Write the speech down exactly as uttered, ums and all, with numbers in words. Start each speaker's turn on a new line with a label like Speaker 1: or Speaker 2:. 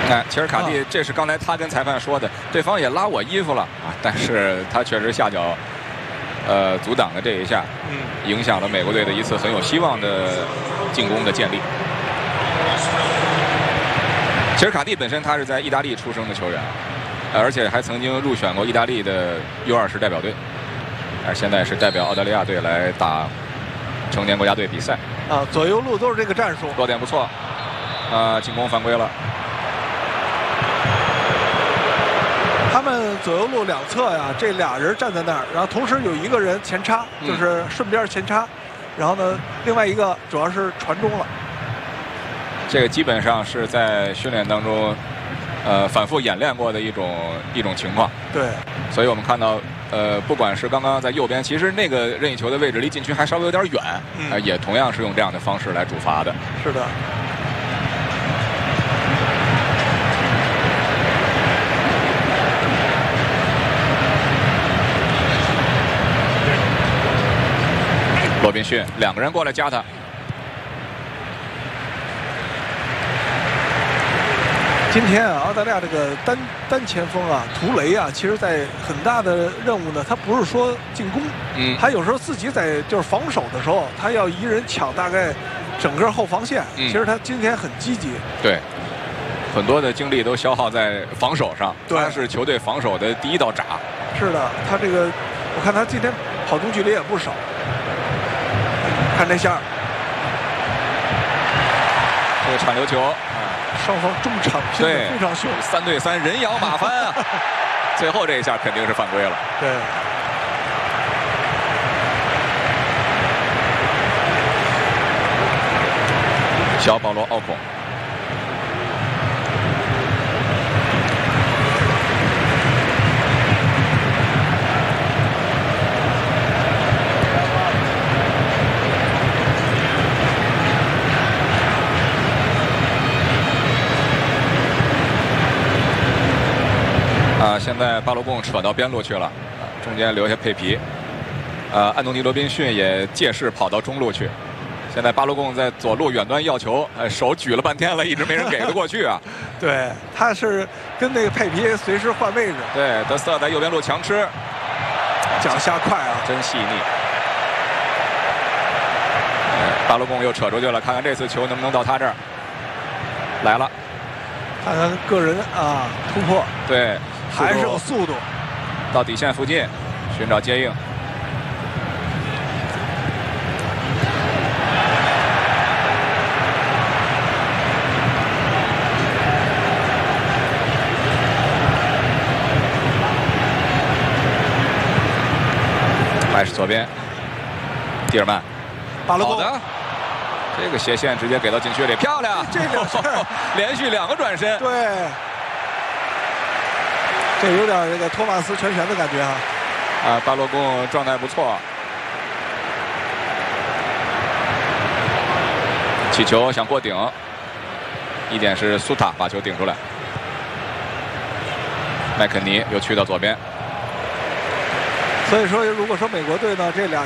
Speaker 1: 哎，切尔卡蒂，这是刚才他跟裁判说的，对方也拉我衣服了啊，但是他确实下脚，呃，阻挡了这一下，
Speaker 2: 嗯，
Speaker 1: 影响了美国队的一次很有希望的进攻的建立。切尔卡蒂本身他是在意大利出生的球员，而且还曾经入选过意大利的 U 二十代表队，而现在是代表澳大利亚队来打成年国家队比赛。
Speaker 2: 啊，左右路都是这个战术，
Speaker 1: 落点不错，啊，进攻犯规了。
Speaker 2: 他们左右路两侧呀，这俩人站在那儿，然后同时有一个人前插，就是顺便前插，然后呢，另外一个主要是传中了。
Speaker 1: 这个基本上是在训练当中，呃，反复演练过的一种一种情况。
Speaker 2: 对，
Speaker 1: 所以我们看到，呃，不管是刚刚在右边，其实那个任意球的位置离禁区还稍微有点远，
Speaker 2: 嗯、
Speaker 1: 呃，也同样是用这样的方式来主罚的。
Speaker 2: 是的。
Speaker 1: 罗宾逊两个人过来夹他。
Speaker 2: 今天啊，澳大利亚这个单单前锋啊，图雷啊，其实在很大的任务呢，他不是说进攻，
Speaker 1: 嗯，
Speaker 2: 他有时候自己在就是防守的时候，他要一人抢大概整个后防线。
Speaker 1: 嗯、
Speaker 2: 其实他今天很积极，
Speaker 1: 对，很多的精力都消耗在防守上。
Speaker 2: 对，
Speaker 1: 他是球队防守的第一道闸。
Speaker 2: 是的，他这个我看他今天跑动距离也不少。看这下，
Speaker 1: 这个铲流球。
Speaker 2: 双方中场拼得非常凶，
Speaker 1: 三对三人仰马翻啊！最后这一下肯定是犯规了。
Speaker 2: 对。
Speaker 1: 小保罗·奥孔。啊，现在巴罗贡扯到边路去了，啊，中间留下佩皮，呃，安东尼·罗宾逊也借势跑到中路去。现在巴罗贡在左路远端要球，呃，手举了半天了，一直没人给得过去啊。
Speaker 2: 对，他是跟那个佩皮随时换位置。
Speaker 1: 对，德斯特在右边路强吃，
Speaker 2: 脚下快啊，
Speaker 1: 真细腻。巴罗贡又扯出去了，看看这次球能不能到他这儿来了。
Speaker 2: 看看个人啊突破，
Speaker 1: 对。
Speaker 2: 还是有速度，
Speaker 1: 到底线附近寻找接应。还是左边，蒂尔曼，
Speaker 2: 巴罗贡，
Speaker 1: 好的，这个斜线直接给到禁区里，漂亮！
Speaker 2: 这个是
Speaker 1: 连续两个转身，
Speaker 2: 对。这有点这个托马斯全旋的感觉啊！
Speaker 1: 啊，巴罗贡状态不错，起球想过顶，一点是苏塔把球顶出来，麦肯尼又去到左边。
Speaker 2: 所以说，如果说美国队呢这俩